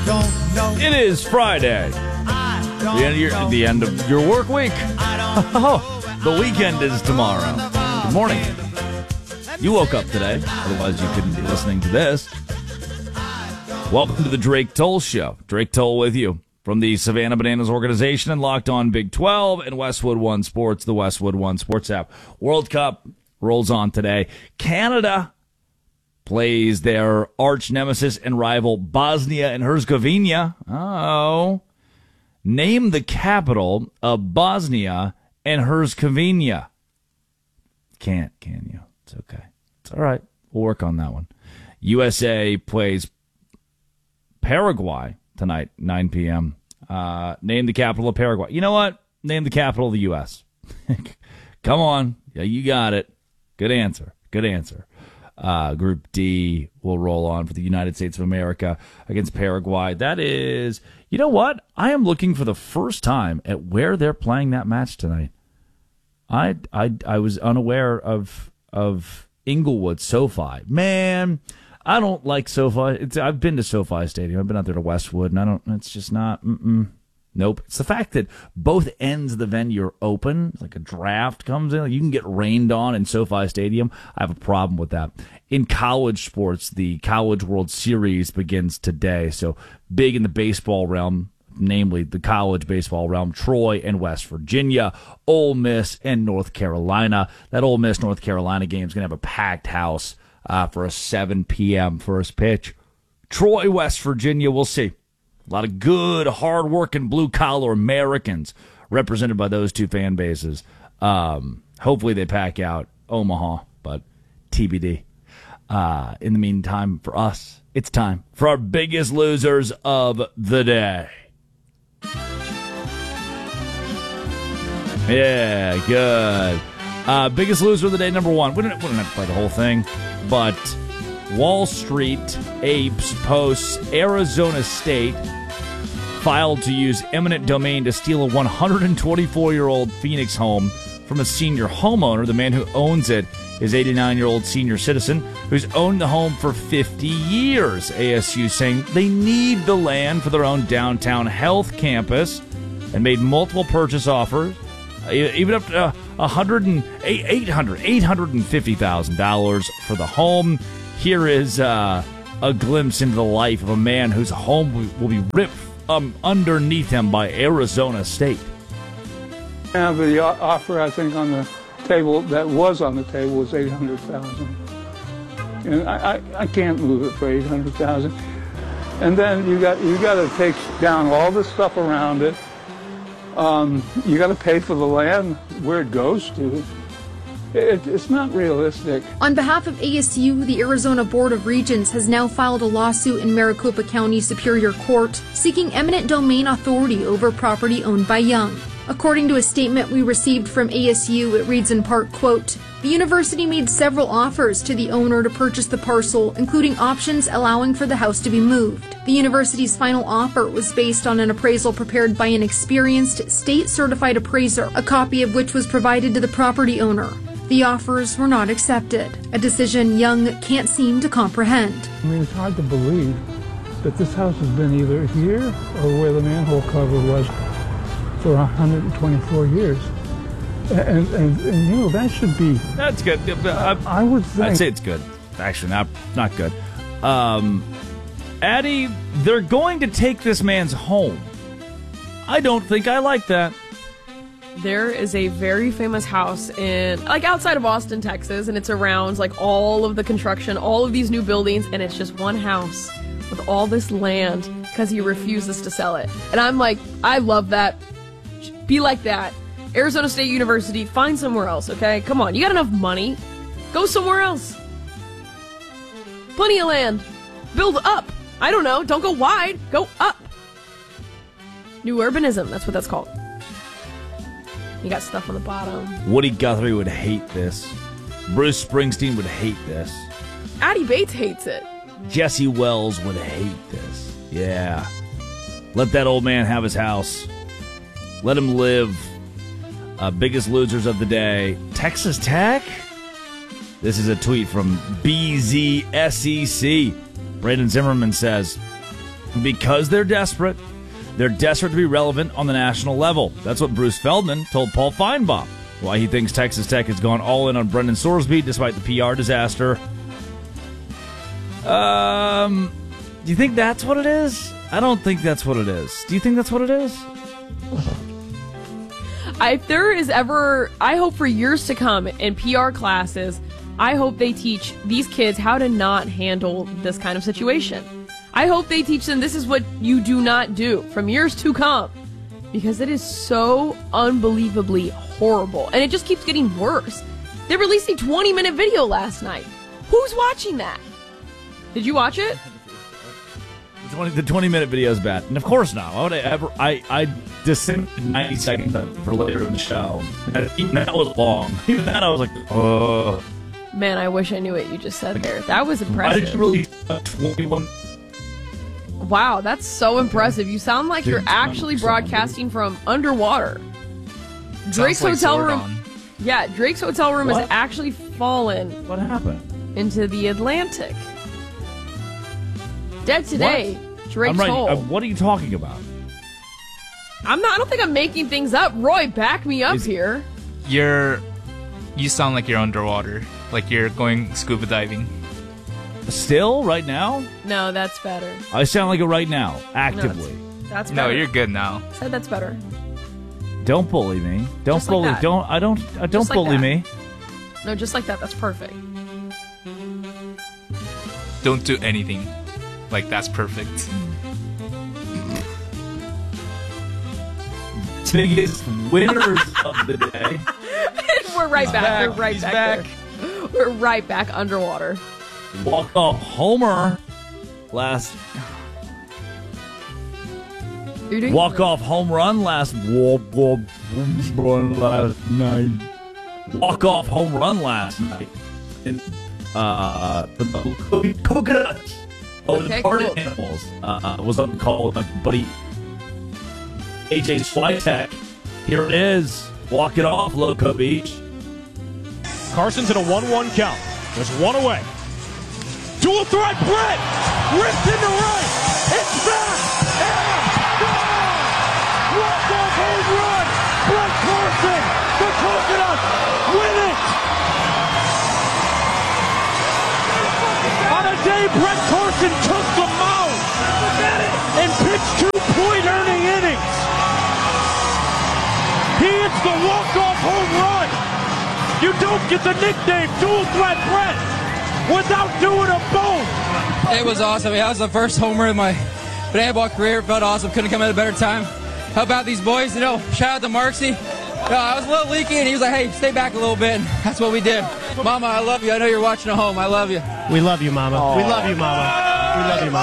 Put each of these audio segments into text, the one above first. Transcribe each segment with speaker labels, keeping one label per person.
Speaker 1: don't know.
Speaker 2: It is Friday. The end of your work week. The weekend is tomorrow. Good morning. You woke up today, otherwise you couldn't be listening to this. Welcome to the Drake Toll Show. Drake Toll with you from the Savannah Bananas organization and Locked On Big 12 and Westwood One Sports, the Westwood One Sports app. World Cup rolls on today. Canada plays their arch nemesis and rival Bosnia and Herzegovina. Oh. Name the capital of Bosnia and Herzegovina. Can't, can you? It's okay. It's all right. We'll work on that one. USA plays Paraguay tonight, 9 p.m. Name the capital of Paraguay. You know what? Name the capital of the U.S. Come on. Yeah, you got it. Good answer. Good answer. Group D will roll on for the United States of America against Paraguay. That is, you know what? I am looking for the first time at where they're playing that match tonight. I was unaware of Inglewood SoFi. Man, I don't like SoFi. I've been to SoFi Stadium. I've been out there to Westwood, and it's just not. Nope. It's the fact that both ends of the venue are open. It's like a draft comes in. You can get rained on in SoFi Stadium. I have a problem with that. In college sports, the College World Series begins today. So big in the baseball realm, namely the college baseball realm, Troy and West Virginia, Ole Miss and North Carolina. That Ole Miss-North Carolina game is going to have a packed house for a 7 p.m. first pitch. Troy, West Virginia, we'll see. A lot of good, hard-working, blue-collar Americans represented by those two fan bases. Hopefully they pack out Omaha, but TBD. In the meantime, for us, it's time for our biggest losers of the day. Yeah, good. Biggest loser of the day, number one. We don't have to play the whole thing, but Wall Street Apes posts Arizona State filed to use eminent domain to steal a 124-year-old Phoenix home from a senior homeowner. The man who owns it is 89-year-old senior citizen who's owned the home for 50 years. ASU saying they need the land for their own downtown health campus and made multiple purchase offers, even up to $850,000 for the home. Here is a glimpse into the life of a man whose home will be ripped underneath him by Arizona State.
Speaker 3: Now the offer, I think, on the table that was on the table was $800,000, and I can't move it for $800,000. And then you got to take down all the stuff around it. You got to pay for the land where it goes to. It's not realistic.
Speaker 4: On behalf of ASU, the Arizona Board of Regents has now filed a lawsuit in Maricopa County Superior Court seeking eminent domain authority over property owned by Young. According to a statement we received from ASU, it reads in part, quote, "The university made several offers to the owner to purchase the parcel, including options allowing for the house to be moved. The university's final offer was based on an appraisal prepared by an experienced state-certified appraiser, a copy of which was provided to the property owner. The offers were not accepted, a decision Young can't seem to comprehend."
Speaker 3: I mean, it's hard to believe that this house has been either here or where the manhole cover was for 124 years. And you know, that should be...
Speaker 2: That's good.
Speaker 3: I would think...
Speaker 2: I'd say it's good. Actually, not good. Addie, they're going to take this man's home. I don't think I like that.
Speaker 5: There is a very famous house outside of Austin, Texas, and it's around all of the construction, all of these new buildings, and it's just one house with all this land because he refuses to sell it. And I'm like, I love that. Be like that. Arizona State University, find somewhere else, okay? Come on, you got enough money. Go somewhere else. Plenty of land. Build up. I don't know. Don't go wide. Go up. New urbanism, that's what that's called. You got stuff on the bottom.
Speaker 2: Woody Guthrie would hate this. Bruce Springsteen would hate this.
Speaker 5: Addie Bates hates it.
Speaker 2: Jesse Wells would hate this. Yeah. Let that old man have his house. Let him live. Biggest losers of the day. Texas Tech? This is a tweet from BZSEC. Brandon Zimmerman says, Because they're desperate. They're desperate to be relevant on the national level. That's what Bruce Feldman told Paul Feinbaum. Why he thinks Texas Tech has gone all in on Brendan Sorsby despite the PR disaster. Do you think that's what it is? I don't think that's what it is. Do you think that's what it is?
Speaker 5: If there is ever, I hope for years to come in PR classes, I hope they teach these kids how to not handle this kind of situation. I hope they teach them this is what you do not do from years to come. Because it is so unbelievably horrible. And it just keeps getting worse. They released a 20-minute video last night. Who's watching that? Did you watch it?
Speaker 2: The 20-minute video is bad. And of course not. Why would I ever... I dissented 90 seconds for later in the show. And even that was long. Even that I was like, oh.
Speaker 5: Man, I wish I knew what you just said there. That was impressive.
Speaker 2: Why did you release a 21...
Speaker 5: Wow, that's so impressive. You sound like you're actually broadcasting from underwater. Drake's hotel room. Yeah, Drake's hotel room has actually fallen.
Speaker 2: What happened?
Speaker 5: Into the Atlantic. Dead today.
Speaker 2: What?
Speaker 5: Drake's hole.
Speaker 2: What are you talking about?
Speaker 5: I don't think I'm making things up. Roy, back me up here.
Speaker 1: You sound like you're underwater. Like you're going scuba diving.
Speaker 2: Still? Right now?
Speaker 5: No, that's better.
Speaker 2: I sound like it right now. Actively.
Speaker 5: No, that's better.
Speaker 1: No, you're good now.
Speaker 5: Said that's better.
Speaker 2: Don't bully me. Don't
Speaker 5: Just
Speaker 2: bully.
Speaker 5: like that.
Speaker 2: Don't bully me.
Speaker 5: No, just like that. That's perfect.
Speaker 1: Don't do anything. Like that's perfect.
Speaker 2: Biggest winners of the day.
Speaker 5: We're right back. We're right
Speaker 2: He's
Speaker 5: back. There. We're right back underwater.
Speaker 2: Walk-off homer last. Walk-off home run last. Night. Walk-off home run last night. In, the coconuts.
Speaker 5: Okay,
Speaker 2: Departed
Speaker 5: cool.
Speaker 2: Animals was on the call with my buddy AJ Switek. Here it is. Walk it off, Loco Beach.
Speaker 6: Carson's in a 1-1 count. There's one away. Dual threat, Brett! Ripped into right! It's back! And gone! Walk-off home run! Brett Carson! The Coconuts win it! On a day Brett Carson took the mound and pitched 2-point earning innings. He hits the walk-off home run! You don't get the nickname Dual Threat Brett without doing them both.
Speaker 7: It was awesome. That was the first homer of my banana ball career. It felt awesome. Couldn't come at a better time. How about these boys? Shout out to Marksy. I was a little leaky, and he was like, hey, stay back a little bit. And that's what we did. Mama, I love you. I know you're watching at home. I love you.
Speaker 6: We love you, Mama. Aww. We love you, Mama. We love you,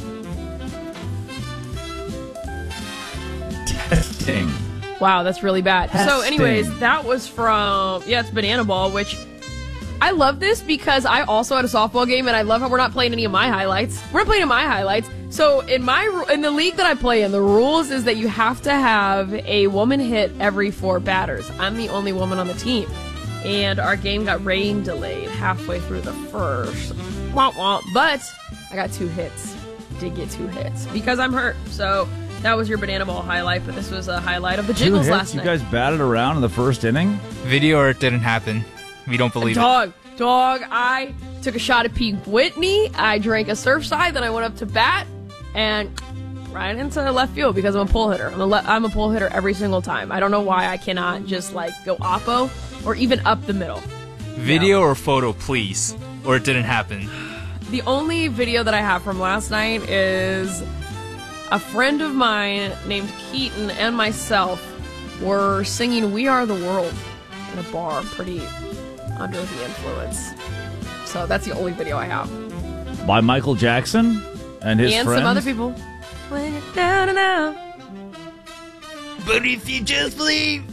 Speaker 6: Mama.
Speaker 2: Testing.
Speaker 5: Wow, that's really bad.
Speaker 2: Testing.
Speaker 5: So anyways, that was from, it's Banana Ball, which I love this because I also had a softball game, and I love how we're not playing any of my highlights. We're not playing my highlights. So in the league that I play in, the rules is that you have to have a woman hit every 4 batters. I'm the only woman on the team. And our game got rain delayed halfway through the first. Wah, wah. But I got 2 hits. Did get 2 hits because I'm hurt. So that was your Banana Ball highlight, but this was a highlight of the Jiggles last night.
Speaker 2: You guys batted around in the first inning?
Speaker 1: Video or it didn't happen. We don't believe it.
Speaker 5: Dog, I took a shot at Pete Whitney. I drank a Surfside, then I went up to bat and right into left field because I'm a pull hitter. I'm a pull hitter every single time. I don't know why I cannot just go oppo or even up the middle.
Speaker 1: Video or photo, please. Or it didn't happen.
Speaker 5: The only video that I have from last night is a friend of mine named Keaton and myself were singing We Are the World in a bar, pretty under the influence. So that's the only video I have.
Speaker 2: By Michael Jackson and his friends?
Speaker 5: And some other people. When you're down and out.
Speaker 1: But if you just leave.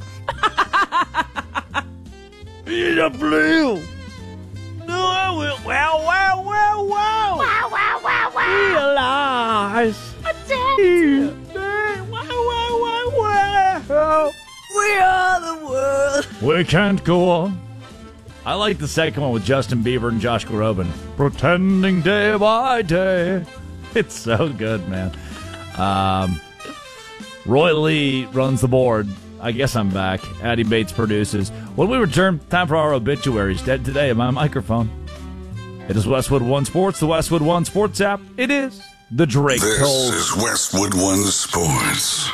Speaker 2: You blue. No, I will. Wow, wow, wow, wow.
Speaker 5: Wow, wow, wow, wow.
Speaker 2: Realize. Wow, wow, wow, wow.
Speaker 5: We are the world.
Speaker 2: We can't go on. I like the second one with Justin Bieber and Josh Groban. Pretending day by day. It's so good, man. Roy Lee runs the board. I guess I'm back. Addie Bates produces. When we return, time for our obituaries. Dead today at my microphone. It is Westwood One Sports, the Westwood One Sports app. It is the Drake
Speaker 8: This
Speaker 2: Toll.
Speaker 8: is Westwood One Sports.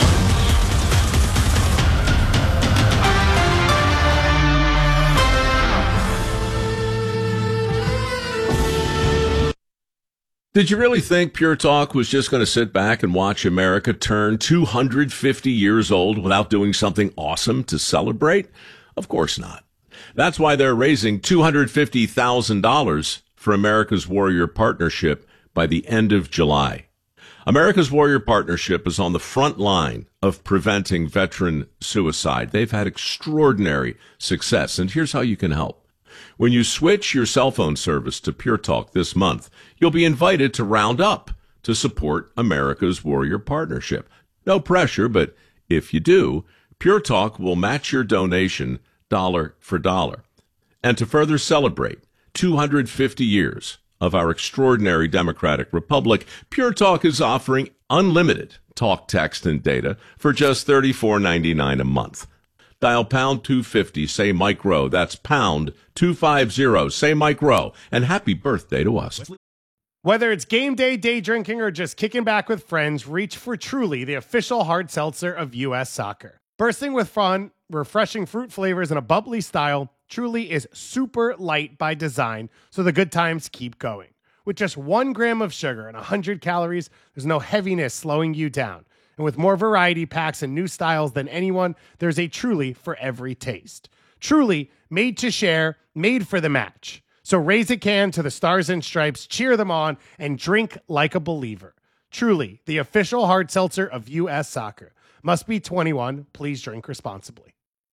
Speaker 9: Did you really think Pure Talk was just going to sit back and watch America turn 250 years old without doing something awesome to celebrate? Of course not. That's why they're raising $250,000 for America's Warrior Partnership by the end of July. America's Warrior Partnership is on the front line of preventing veteran suicide. They've had extraordinary success, and here's how you can help. When you switch your cell phone service to Pure Talk this month, you'll be invited to round up to support America's Warrior Partnership. No pressure, but if you do, Pure Talk will match your donation dollar for dollar. And to further celebrate 250 years of our extraordinary democratic republic, Pure Talk is offering unlimited talk, text, and data for just $34.99 a month. Dial pound 250, say Mike Rowe. That's pound 250, say Mike Rowe. And happy birthday to us.
Speaker 10: Whether it's game day, day drinking, or just kicking back with friends, reach for Truly, the official hard seltzer of U.S. Soccer. Bursting with fun, refreshing fruit flavors, and a bubbly style, Truly is super light by design, so the good times keep going. With just 1 gram of sugar and 100 calories, there's no heaviness slowing you down. And with more variety packs and new styles than anyone, there's a Truly for every taste. Truly, made to share, made for the match. So raise a can to the Stars and Stripes, cheer them on, and drink like a believer. Truly, the official hard seltzer of U.S. Soccer. Must be 21. Please drink responsibly.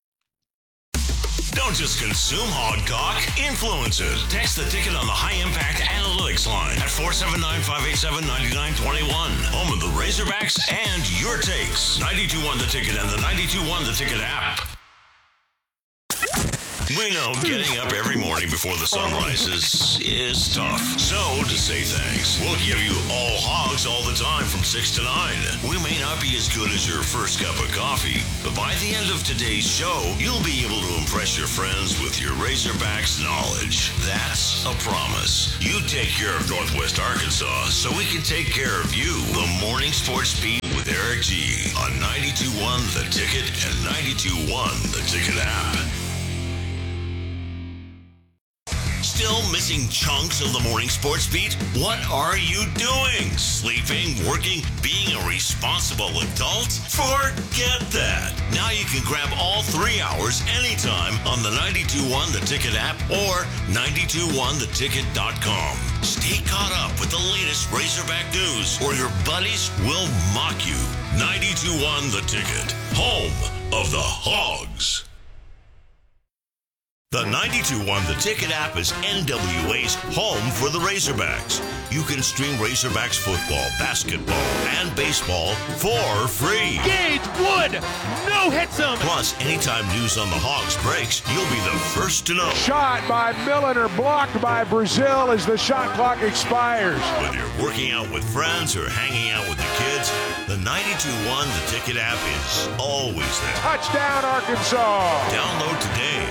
Speaker 11: Don't just consume Hogcock, influence it. Text the ticket on the High Impact Analytics line at 479-587-9921. Home of the Razorbacks and your takes. 92.1 The Ticket and the 92.1 The Ticket app. We know getting up every morning before the sun rises is tough. So, to say thanks, we'll give you all hogs all the time from 6 to 9. We may not be as good as your first cup of coffee, but by the end of today's show, you'll be able to impress your friends with your Razorbacks knowledge. That's a promise. You take care of Northwest Arkansas so we can take care of you. The Morning Sports Beat with Eric G on 92.1 The Ticket and 92.1 The Ticket app. Still missing chunks of the Morning Sports Beat? What are you doing? Sleeping, working, being a responsible adult? Forget that. Now you can grab all 3 hours anytime on the 92.1 The Ticket app or 921theticket.com. Stay caught up with the latest Razorback news or your buddies will mock you. 92.1 The Ticket, home of the Hogs. The 92.1 The Ticket app is NWA's home for the Razorbacks. You can stream Razorbacks football, basketball, and baseball for free.
Speaker 6: Gage Wood, no hits him.
Speaker 11: Plus, anytime news on the Hogs breaks, you'll be the first to know.
Speaker 6: Shot by Milliner, blocked by Brazil as the shot clock expires.
Speaker 11: Whether you're working out with friends or hanging out with the kids, the 92.1 The Ticket app is always there.
Speaker 6: Touchdown, Arkansas.
Speaker 11: Download today.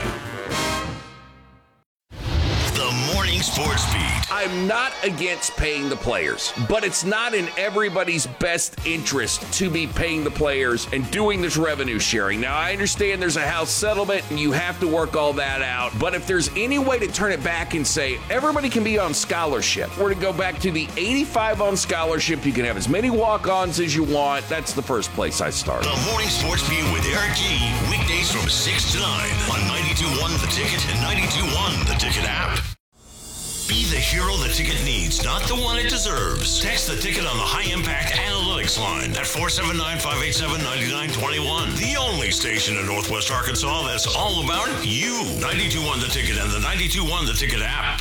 Speaker 11: The Morning Sports Beat.
Speaker 12: I'm not against paying the players, but it's not in everybody's best interest to be paying the players and doing this revenue sharing. Now, I understand there's a House settlement and you have to work all that out, but if there's any way to turn it back and say everybody can be on scholarship, we're to go back to the 85 on scholarship. You can have as many walk-ons as you want. That's the first place I start.
Speaker 11: The Morning Sports Beat with Eric G. Weekdays from 6 to 9 on 92.1 The Ticket and 92.1 The Ticket app. Be the hero the ticket needs, not the one it deserves. Text the ticket on the High Impact Analytics line at 479-587-9921. The only station in Northwest Arkansas that's all about you. 92.1 The Ticket and the 92.1 The Ticket app.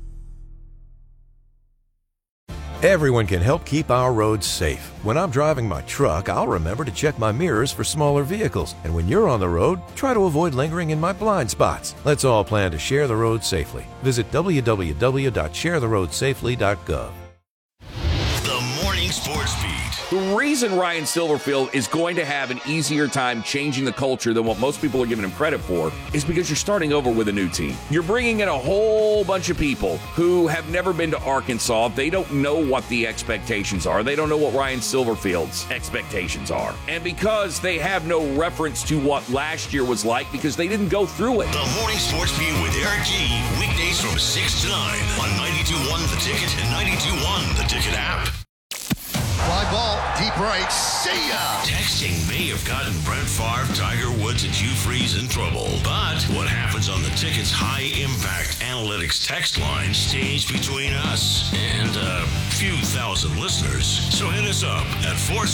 Speaker 13: Everyone can help keep our roads safe. When I'm driving my truck, I'll remember to check my mirrors for smaller vehicles. And when you're on the road, try to avoid lingering in my blind spots. Let's all plan to share the road safely. Visit www.sharetheroadsafely.gov.
Speaker 11: The Morning Sports Beat.
Speaker 12: The reason Ryan Silverfield is going to have an easier time changing the culture than what most people are giving him credit for is because you're starting over with a new team. You're bringing in a whole bunch of people who have never been to Arkansas. They don't know what the expectations are. They don't know what Ryan Silverfield's expectations are. And because they have no reference to what last year was like because they didn't go through it.
Speaker 11: The Morning Sports Beat with Eric G. Weekdays from 6 to 9 on 92.1 The Ticket and 92.1 The Ticket app.
Speaker 14: Fly ball, deep right, see ya!
Speaker 11: Texting may have gotten Brett Favre, Tiger Woods, and Hugh Freeze in trouble. But what happens on the Ticket's high-impact analytics text line stays between us and a few thousand listeners. So hit us up at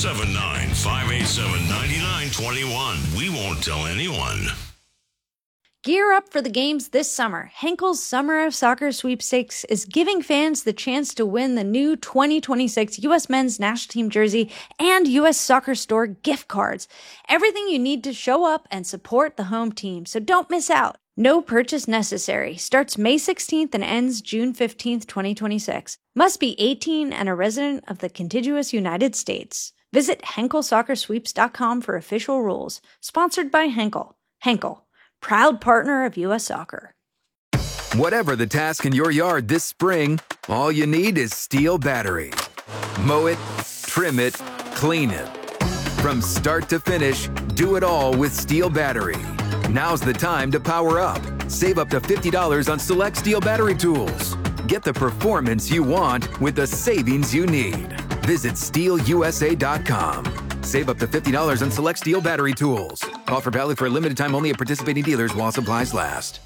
Speaker 11: 479-587-9921. We won't tell anyone.
Speaker 15: Gear up for the games this summer. Henkel's Summer of Soccer Sweepstakes is giving fans the chance to win the new 2026 U.S. Men's National Team jersey and U.S. Soccer Store gift cards. Everything you need to show up and support the home team, so don't miss out. No purchase necessary. Starts May 16th and ends June 15th, 2026. Must be 18 and a resident of the contiguous United States. Visit HenkelSoccerSweeps.com for official rules. Sponsored by Henkel. Henkel, proud partner of U.S. Soccer.
Speaker 16: Whatever the task in your yard this spring, all you need is Steel battery. Mow it, trim it, clean it. From start to finish, do it all with Steel battery. Now's the time to power up. Save up to $50 on select Steel battery tools. Get the performance you want with the savings you need. Visit SteelUSA.com. Save up to $50 on select Steel battery tools. Offer valid for a limited time only at participating dealers while supplies last.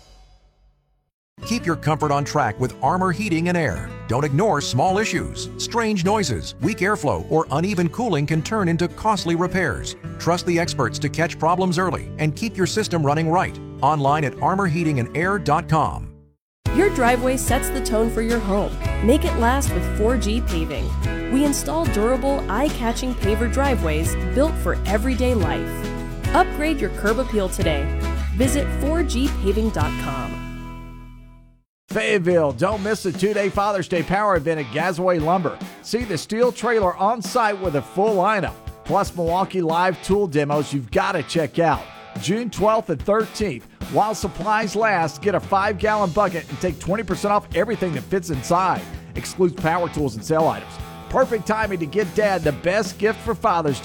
Speaker 13: Keep your comfort on track with Armor Heating and Air. Don't ignore small issues. Strange noises, weak airflow, or uneven cooling can turn into costly repairs. Trust the experts to catch problems early and keep your system running right. Online at armorheatingandair.com.
Speaker 17: Your driveway sets the tone for your home. Make it last with 4G Paving. We install durable, eye-catching paver driveways built for everyday life. Upgrade your curb appeal today. Visit 4gpaving.com.
Speaker 18: Fayetteville, don't miss the 2-day Father's Day Power event at Gazaway Lumber. See the steel trailer on site with a full lineup, plus Milwaukee Live tool demos you've got to check out. June 12th and 13th. While supplies last, get a 5-gallon bucket and take 20% off everything that fits inside. Excludes power tools and sale items. Perfect timing to get Dad the best gift for Father's Day.